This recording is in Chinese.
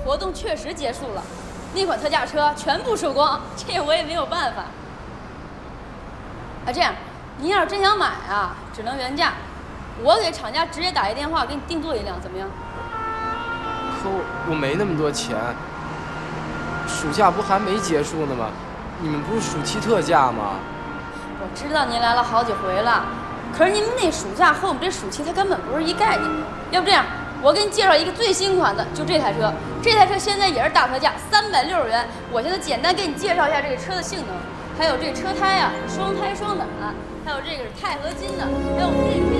活动确实结束了，那款特价车全部售光，这我也没有办法。这样，您要是真想买啊，只能原价，我给厂家直接打一电话给你定做一辆，怎么样？ 可我没那么多钱，暑假不还没结束呢吗？你们不是暑期特价吗？ 我知道您来了好几回了，可是您那暑假和我们这暑期它根本不是一概念。要不这样，我给你介绍一个最新款的，就这台车。这台车现在也是大特价，360元。我现在简单给你介绍一下这个车的性能，还有这车胎啊，双胎双挡，还有这个是钛合金的，还有我们这。